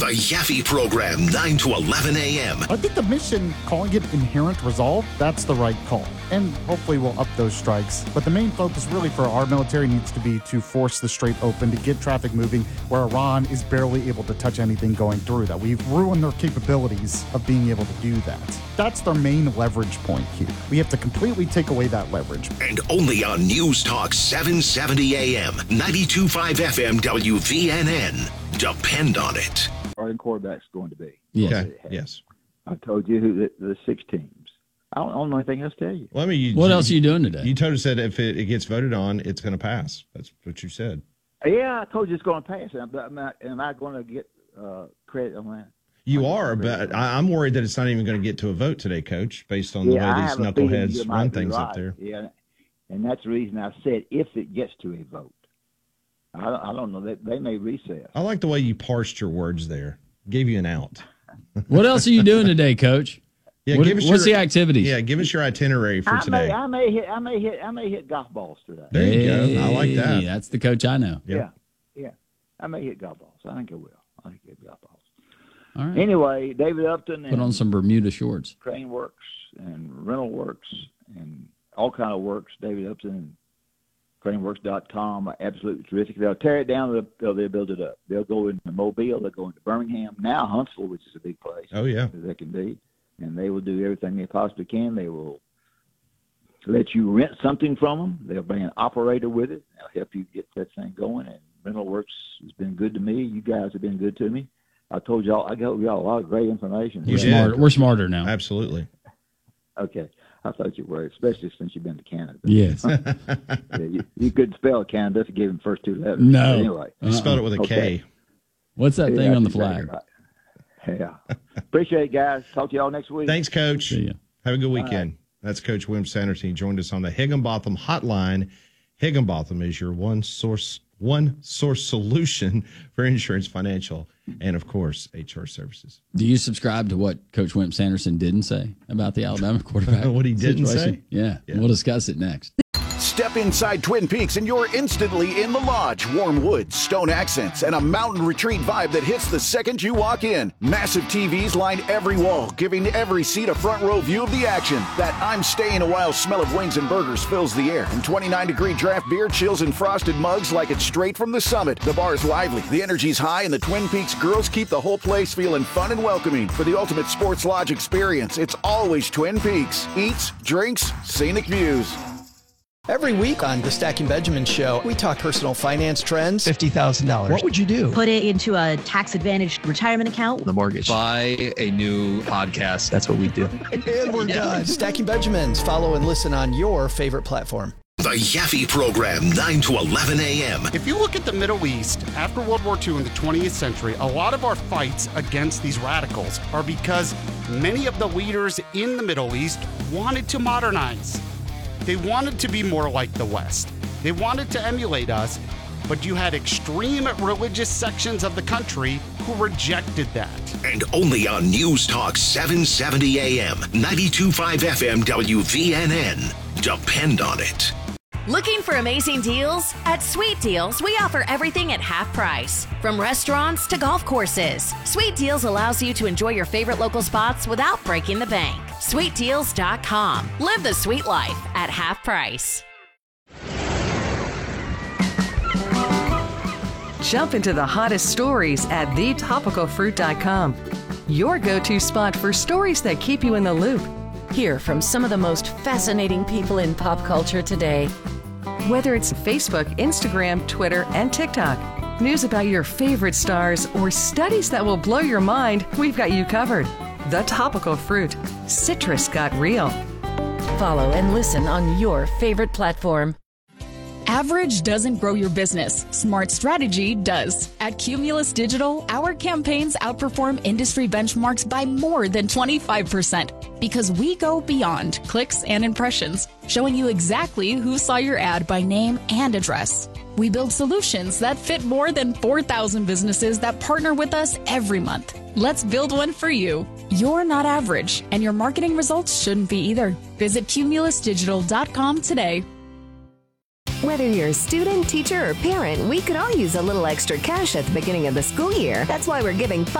The Yaffe Program, 9 to 11 a.m. I think the mission, calling it inherent resolve, that's the right call. And hopefully we'll up those strikes. But the main focus really for our military needs to be to force the Strait open, to get traffic moving where Iran is barely able to touch anything going through that. We've ruined their capabilities of being able to do that. That's their main leverage point here. We have to completely take away that leverage. And only on News Talk 770 a.m., 92.5 FM WVNN. Depend on it. Starting quarterback's going to be. Yeah. Okay. Yes. I told you who the 6 teams. I don't know anything else to tell you. Well, I mean, what else are you doing today? You told us that if it gets voted on, it's going to pass. That's what you said. Yeah, I told you it's going to pass. Am I going to get credit on that? You are, but I'm worried that it's not even going to get to a vote today, Coach, based on the way these knuckleheads run things up there. Yeah, and that's the reason I said if it gets to a vote. I don't know. They may recess. I like the way you parsed your words there. Gave you an out. What else are you doing today, Coach? Yeah, what's the activities? Yeah, give us your itinerary for today. I may hit golf balls today. There you go. I like that. That's the coach I know. Yeah. I may hit golf balls. I think I will. I think I'll hit golf balls. All right. Anyway, David Upton put on some Bermuda shorts. Crane Works and Rental Works and all kind of works. David Upton and CraneWorks.com are absolutely terrific. They'll tear it down, they'll build it up. They'll go into Mobile, they'll go into Birmingham, now Huntsville, which is a big place. Oh, yeah. They can be. And they will do everything they possibly can. They will let you rent something from them. They'll bring an operator with it. They'll help you get that thing going. And Rental Works has been good to me. You guys have been good to me. I told y'all, I got y'all a lot of great information. We're smarter now. Absolutely. Okay. I thought you were, especially since you've been to Canada. Yes. You couldn't spell Canada if you gave them first 2 letters. No. But anyway. You spelled it with a K. What's that thing on the flag? Right. Yeah. Appreciate it, guys. Talk to y'all next week. Thanks, Coach. See ya. Have a good weekend. That's Coach Wim Sanderson. He joined us on the Higginbotham Hotline. Higginbotham is your one source solution for insurance, financial, and, of course, HR services. Do you subscribe to what Coach Wimp Sanderson didn't say about the Alabama quarterback? What he didn't situation? say? Yeah. We'll discuss it next. Step inside Twin Peaks and you're instantly in the lodge. Warm woods, stone accents, and a mountain retreat vibe that hits the second you walk in. Massive TVs line every wall, giving every seat a front row view of the action. That I'm staying a while smell of wings and burgers fills the air. And 29-degree draft beer chills in frosted mugs like it's straight from the summit. The bar's lively, the energy's high, and the Twin Peaks girls keep the whole place feeling fun and welcoming. For the ultimate sports lodge experience, it's always Twin Peaks. Eats, drinks, scenic views. Every week on the Stacking Benjamin Show, we talk personal finance trends. $50,000. What would you do? Put it into a tax-advantaged retirement account. The mortgage. Buy a new podcast. That's what we do. And we're done. Stacking Benjamins. Follow and listen on your favorite platform. The Yaffe Program, 9 to 11 a.m. If you look at the Middle East, after World War II in the 20th century, a lot of our fights against these radicals are because many of the leaders in the Middle East wanted to modernize. They wanted to be more like the West. They wanted to emulate us, but you had extreme religious sections of the country who rejected that. And only on News Talk 770 a.m., 92.5 FM WVNN. Depend on it. Looking for amazing deals? At Sweet Deals, we offer everything at half price. From restaurants to golf courses, Sweet Deals allows you to enjoy your favorite local spots without breaking the bank. SweetDeals.com. Live the sweet life at half price. Jump into the hottest stories at thetopicalfruit.com. Your go-to spot for stories that keep you in the loop. Hear from some of the most fascinating people in pop culture today. Whether it's Facebook, Instagram, Twitter, and TikTok, news about your favorite stars, or studies that will blow your mind, we've got you covered. The Topical Fruit. Citrus got real. Follow and listen on your favorite platform. Average doesn't grow your business. Smart strategy does. At Cumulus Digital, our campaigns outperform industry benchmarks by more than 25% because we go beyond clicks and impressions, showing you exactly who saw your ad by name and address. We build solutions that fit more than 4,000 businesses that partner with us every month. Let's build one for you. You're not average, and your marketing results shouldn't be either. Visit cumulusdigital.com today. Whether you're a student, teacher, or parent, we could all use a little extra cash at the beginning of the school year. That's why we're giving